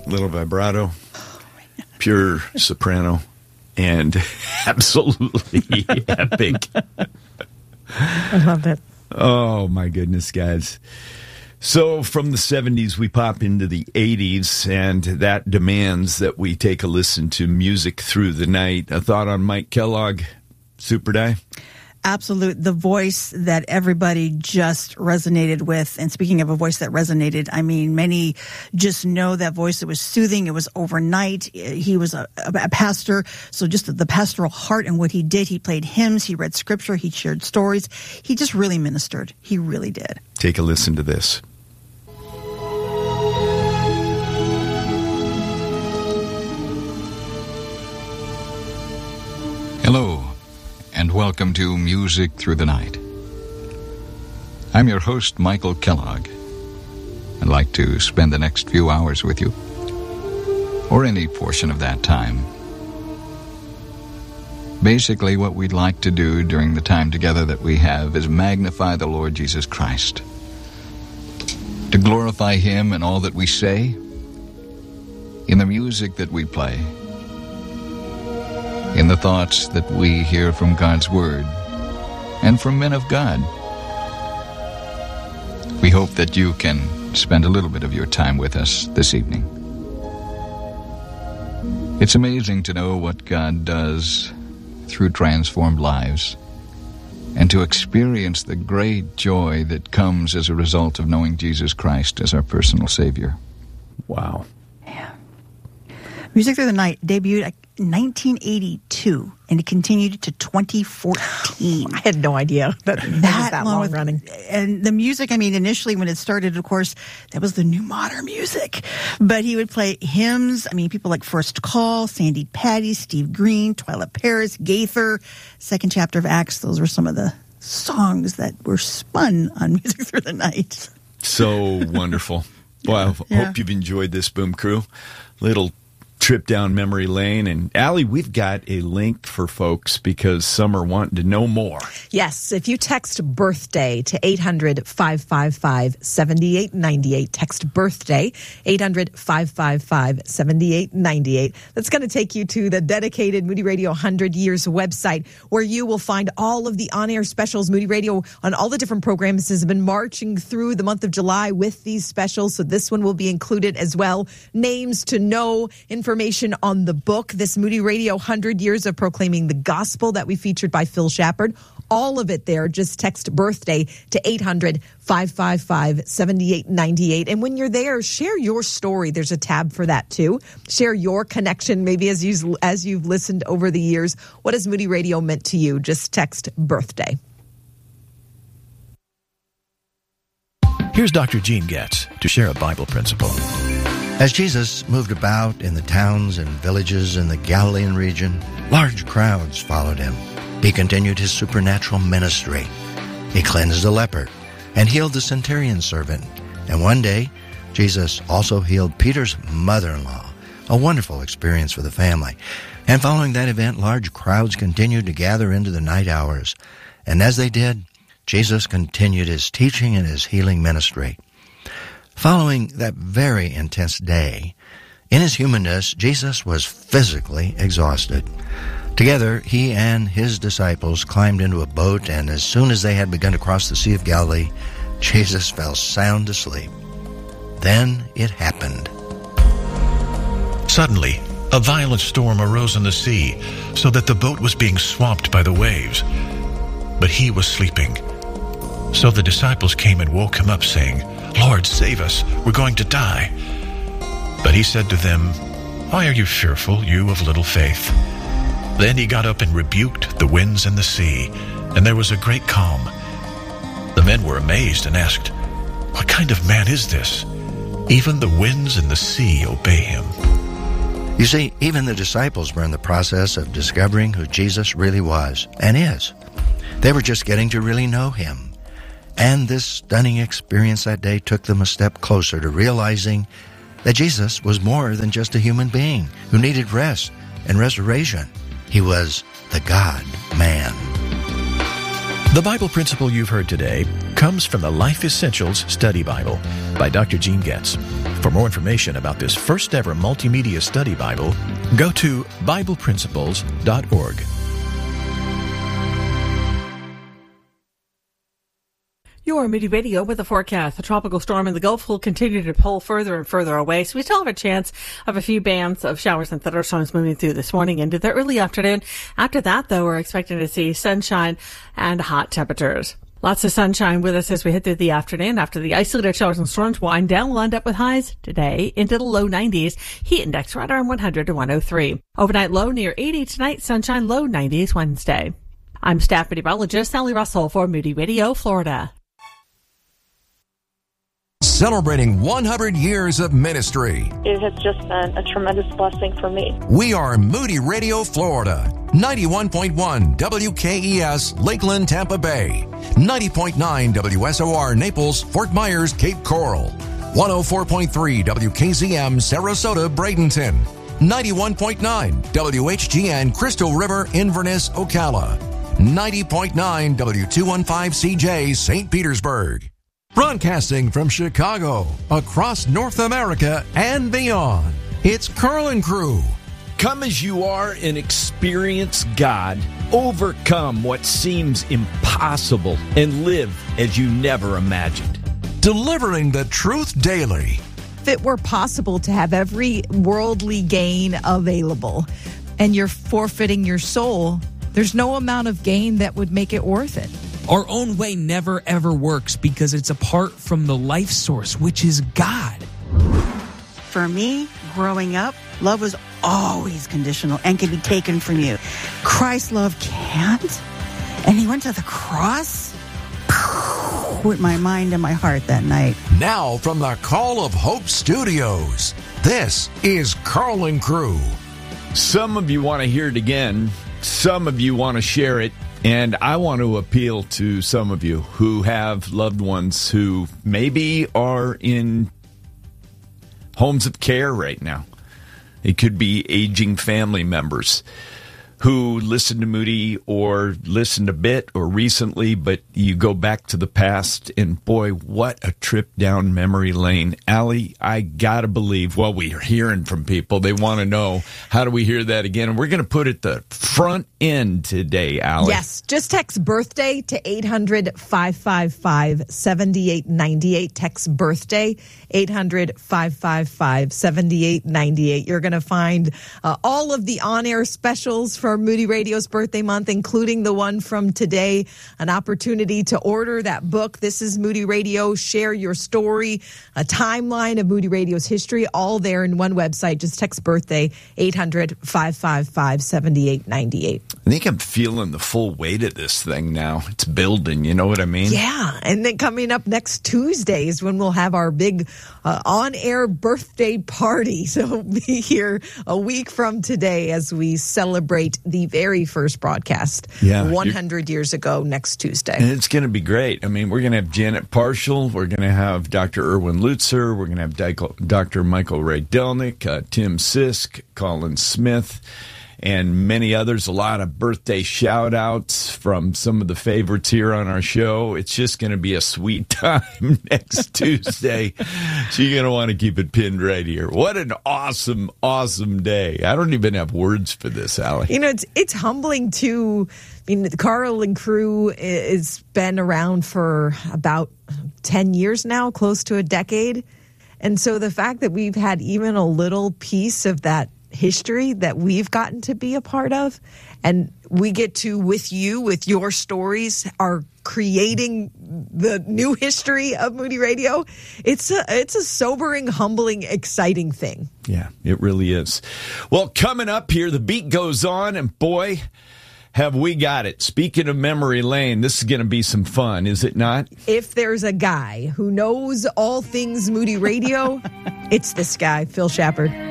little vibrato, pure soprano, and absolutely epic. I love it. Oh, my goodness, guys. So from the 70s, we pop into the 80s, and that demands that we take a listen to music through the night. A thought on Mike Kellogg, Super Di? Absolute. The voice that everybody just resonated with. And speaking of a voice that resonated, I mean, many just know that voice. It was soothing. It was overnight. He was a pastor. So just the pastoral heart and what he did. He played hymns. He read scripture. He shared stories. He just really ministered. He really did. Take a listen to this. Hello, and welcome to Music Through the Night. I'm your host, Michael Kellogg. I'd like to spend the next few hours with you, or any portion of that time. Basically, what we'd like to do during the time together that we have is magnify the Lord Jesus Christ, to glorify Him in all that we say, in the music that we play, in the thoughts that we hear from God's Word and from men of God. We hope that you can spend a little bit of your time with us this evening. It's amazing to know what God does through transformed lives and to experience the great joy that comes as a result of knowing Jesus Christ as our personal Savior. Wow. Yeah. Music Through the Night debuted in 1982, and it continued to 2014. I had no idea that was that long running. And the music, I mean, initially when it started, of course, that was the new modern music. But he would play hymns. I mean, people like First Call, Sandy Patty, Steve Green, Twyla Paris, Gaither, second chapter of Acts. Those were some of the songs that were spun on Music Through the Night. So wonderful. Well, I hope you've enjoyed this, Boom Crew. Little trip down memory lane. And Allie, we've got a link for folks because some are wanting to know more. Yes, if you text birthday to 800-555-7898, text birthday, 800-555-7898. That's going to take you to the dedicated Moody Radio 100 Years website, where you will find all of the on-air specials. Moody Radio on all the different programs has been marching through the month of July with these specials, so this one will be included as well. Names to know, information on the book, this Moody Radio 100 Years of Proclaiming the Gospel that we featured by Phil Shepard. All of it there. Just text birthday to 800-555-7898. And when you're there, share your story. There's a tab for that too. Share your connection, maybe as you've listened over the years. What has Moody Radio meant to you? Just text birthday. Here's Dr. Gene Getz to share a Bible principle. As Jesus moved about in the towns and villages in the Galilean region, large crowds followed him. He continued his supernatural ministry. He cleansed a leper and healed the centurion's servant. And one day, Jesus also healed Peter's mother-in-law, a wonderful experience for the family. And following that event, large crowds continued to gather into the night hours. And as they did, Jesus continued his teaching and his healing ministry. Following that very intense day, in his humanness, Jesus was physically exhausted. Together, he and his disciples climbed into a boat, and as soon as they had begun to cross the Sea of Galilee, Jesus fell sound asleep. Then it happened. Suddenly, a violent storm arose on the sea, so that the boat was being swamped by the waves. But he was sleeping. So the disciples came and woke him up, saying, "Lord, save us, we're going to die." But he said to them, "Why are you fearful, you of little faith?" Then he got up and rebuked the winds and the sea, and there was a great calm. The men were amazed and asked, "What kind of man is this? Even the winds and the sea obey him." You see, even the disciples were in the process of discovering who Jesus really was and is. They were just getting to really know him. And this stunning experience that day took them a step closer to realizing that Jesus was more than just a human being who needed rest and restoration. He was the God-man. The Bible principle you've heard today comes from the Life Essentials Study Bible by Dr. Gene Getz. For more information about this first ever multimedia study Bible, go to BiblePrinciples.org. Your Moody Radio with a forecast. The tropical storm in the Gulf will continue to pull further and further away, so we still have a chance of a few bands of showers and thunderstorms moving through this morning into the early afternoon. After that, though, we're expecting to see sunshine and hot temperatures. Lots of sunshine with us as we head through the afternoon. After the isolated showers and storms wind down, we'll end up with highs today into the low 90s. Heat index right around 100 to 103. Overnight low near 80 tonight. Sunshine low 90s Wednesday. I'm staff meteorologist Sally Russell for Moody Radio, Florida. Celebrating 100 years of ministry. It has just been a tremendous blessing for me. We are Moody Radio, Florida. 91.1 WKES, Lakeland, Tampa Bay. 90.9 WSOR, Naples, Fort Myers, Cape Coral. 104.3 WKZM, Sarasota, Bradenton. 91.9 WHGN, Crystal River, Inverness, Ocala. 90.9 W215CJ, St. Petersburg. Broadcasting from Chicago, across North America and beyond, it's Carl and Crew. Come as you are and experience God. Overcome what seems impossible and live as you never imagined. Delivering the truth daily. If it were possible to have every worldly gain available and you're forfeiting your soul, there's no amount of gain that would make it worth it. Our own way never, ever works because it's apart from the life source, which is God. For me, growing up, love was always conditional and can be taken from you. Christ's love can't. And he went to the cross with my mind and my heart that night. Now from the Call of Hope Studios, this is Carl and Crew. Some of you want to hear it again. Some of you want to share it. And I want to appeal to some of you who have loved ones who maybe are in homes of care right now. It could be aging family members who listen to Moody or listened a bit or recently, but you go back to the past and boy, what a trip down memory lane. Allie, I gotta believe, well, we're hearing from people. They want to know, how do we hear that again? And we're going to put it the front end today, Allie. Yes, just text birthday to 800-555-7898. Text birthday, 800-555-7898. You're going to find all of the on-air specials for Moody Radio's birthday month, including the one from today, an opportunity to order that book. This is Moody Radio. Share your story, a timeline of Moody Radio's history, all there in one website. Just text birthday, 800-555-7898. I think I'm feeling the full weight of this thing now. It's building, you know what I mean? Yeah, and then coming up next Tuesday is when we'll have our big on-air birthday party. So be here a week from today as we celebrate the very first broadcast 100 years ago next Tuesday. And it's going to be great. I mean, we're going to have Janet Parshall. We're going to have Dr. Erwin Lutzer. We're going to have Dr. Michael Ray Delnick, Tim Sisk, Colin Smith, and many others. A lot of birthday shout-outs from some of the favorites here on our show. It's just going to be a sweet time next Tuesday. So you're going to want to keep it pinned right here. What an awesome, awesome day. I don't even have words for this, Allie. You know, it's humbling, too. I mean, Carl and Crew has been around for about 10 years now, close to a decade. And so the fact that we've had even a little piece of that history that we've gotten to be a part of, and we get to, with you, with your stories, are creating the new history of Moody Radio. It's a sobering, humbling, exciting thing. Yeah, it really is. Well, coming up here, the beat goes on, and boy, have we got it. Speaking of memory lane, this is going to be some fun, is it not? If there's a guy who knows all things Moody Radio, it's this guy, Phil Shepard.